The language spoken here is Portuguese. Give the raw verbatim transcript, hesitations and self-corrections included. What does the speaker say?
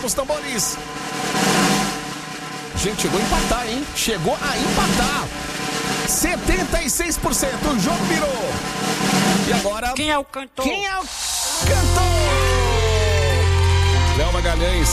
dos tambores. Gente, chegou a empatar, hein? Chegou a empatar. setenta e seis por cento, o jogo virou. E agora... Quem é o cantor? Quem é o cantor? Léo Magalhães.